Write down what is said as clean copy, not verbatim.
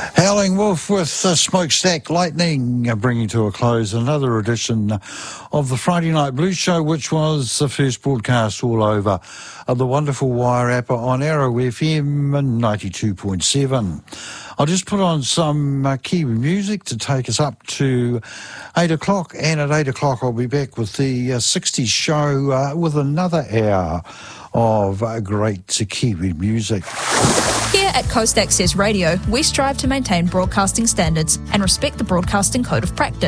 Howling Wolf with Smokestack Lightning, bringing to a close another edition of the Friday Night Blues Show, which was the first broadcast all over the wonderful Wairarapa on Arrow FM 92.7. I'll just put on some Kiwi music to take us up to 8 o'clock, and at 8 o'clock I'll be back with the 60s show with another hour of great Kiwi music. Here at Coast Access Radio, we strive to maintain broadcasting standards and respect the Broadcasting Code of Practice.